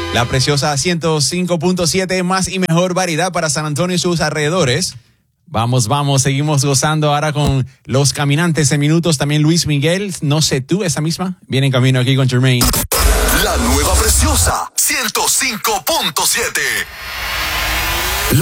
La Preciosa 105.7, más y mejor variedad para San Antonio y sus alrededores. Vamos, seguimos gozando ahora con Los Caminantes en minutos. También Luis Miguel, No sé tú, esa misma. Viene en camino aquí con Jermaine. La nueva Preciosa 105.7.